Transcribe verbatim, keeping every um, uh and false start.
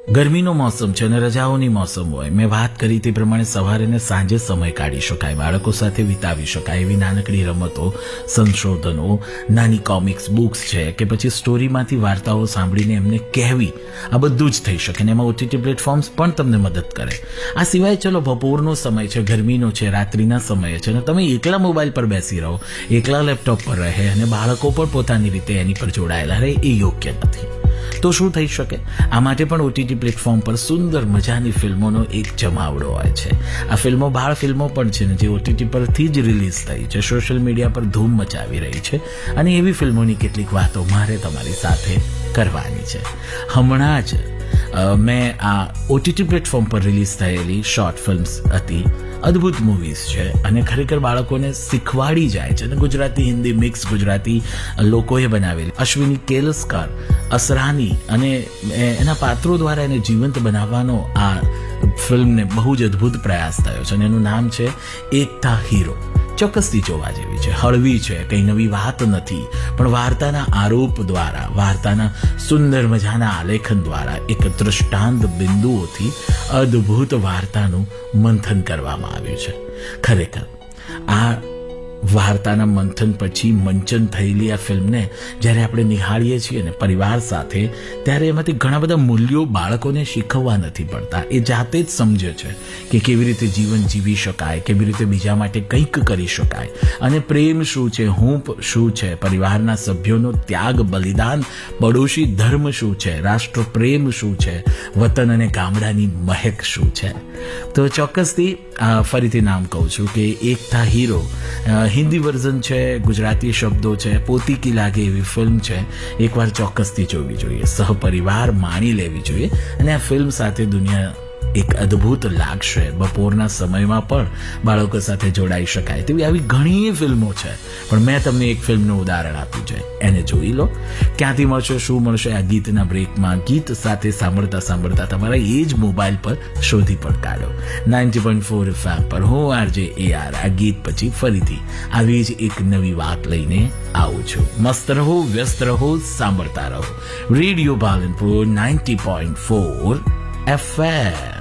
ગરમીનો મોસમ છે અને રજાઓની મોસમ હોય. મેં વાત કરી તે પ્રમાણે સવારે ને સાંજે સમય કાઢી શકાય, બાળકો સાથે વિતાવી શકાય એવી નાનકડી રમતો, સંશોધનો, નાની કોમિક્સ બુક્સ છે કે પછી સ્ટોરીમાંથી વાર્તાઓ સાંભળીને એમને કહેવી, આ બધું જ થઈ શકે ને એમાં ઓટીટી પ્લેટફોર્મ્સ પણ તમને મદદ કરે. આ સિવાય ચલો બપોરનો સમય છે, ગરમીનો છે, રાત્રિના સમયે છે અને તમે એકલા મોબાઈલ પર બેસી રહો, એકલા લેપટોપ પર રહે અને બાળકો પણ પોતાની રીતે એની પર જોડાયેલા રહે, એ યોગ્ય નથી. તો શું થઈ શકે? આ માટે પણ ઓટીટી પ્લેટફોર્મ પર સુંદર મજાની ફિલ્મોનો એક જમાવડો હોય છે. આ ફિલ્મો બાળ ફિલ્મો પણ છે ને જે ઓટીટી પરથી જ રિલીઝ થઈ છે, સોશિયલ મીડિયા પર ધૂમ મચાવી રહી છે અને એવી ફિલ્મોની કેટલીક વાતો મારે તમારી સાથે કરવાની છે. હમણાં જ મેં આ ઓટીટી પ્લેટફોર્મ પર રિલીઝ થયેલી શોર્ટ ફિલ્મ્સ હતી, અદ્ભુત મૂવીઝ છે અને ખરેખર બાળકોને શીખવાડી જાય છે અને ગુજરાતી હિન્દી મિક્સ ગુજરાતી લોકોએ બનાવેલી અશ્વિની કેલસ્કર, અસરાની અને એના પાત્રો દ્વારા એને જીવંત બનાવવાનો આ ફિલ્મને બહુ જ અદ્ભુત પ્રયાસ થયો છે અને એનું નામ છે એકતા હીરો. ચોક્કસથી જોવા જેવી છે, હળવી છે, કંઈ નવી વાત નથી, પણ વાર્તાના આરોપ દ્વારા, વાર્તાના સુંદર મજાના આલેખન દ્વારા એક દૃષ્ટાંત બિંદુઓથી અદ્ભુત વાર્તાનું મંથન કરવામાં આવ્યું છે. ખરેખર આ વાર્તાના મંથન પછી મંચન થયેલી આ ફિલ્મને જ્યારે આપણે નિહાળીએ છીએ ને પરિવાર સાથે, ત્યારે એમાંથી ઘણા બધા મૂલ્યો બાળકોને શીખવવા નથી પડતા. એ જાતે જ સમજે છે કે કેવી રીતે જીવન જીવી શકાય, કેવી રીતે બીજા માટે કંઈક કરી શકાય અને પ્રેમ શું છે, હું શું છે, પરિવારના સભ્યોનો ત્યાગ, બલિદાન, પડોશી ધર્મ શું છે, રાષ્ટ્ર પ્રેમ શું છે, વતન અને ગામડાની મહેક શું છે. તો ચોક્કસથી ફરીથી નામ કહું છું કે એકતા હીરો હિન્દી વર્ઝન છે, ગુજરાતી શબ્દો છે, પોતીકી લાગે એવી ફિલ્મ છે. એકવાર ચોક્કસથી જોવી જોઈએ, સહપરિવાર માણી લેવી જોઈએ અને આ ફિલ્મ સાથે દુનિયા એક અદ્ભુત લાગશે. બપોરના સમયમાં પણ બાળકો સાથે જોડાઈ શકાય તેવી આવી ઘણી ફિલ્મો છે, પણ મેં તમને એક ફિલ્મનું ઉદાહરણ આપ્યું છે, એને જોઈ લો. ક્યાંથી મળશે, શું મળશે? આ ગીતના બ્રેકમાં ગીત સાથે સાંભળતા સાંભળતા તમારા એ જ મોબાઈલ પર શોધી પણ કાઢો. નાઇન્ટી પોઈન્ટ ફોર એફએમ પર હું આરજે એ આર આ ગીત પછી ફરીથી આવી જ એક નવી વાત લઈને આવું છું. મસ્ત રહો, વ્યસ્ત રહો, સાંભળતા રહો radio Palanpur ninety point four F M.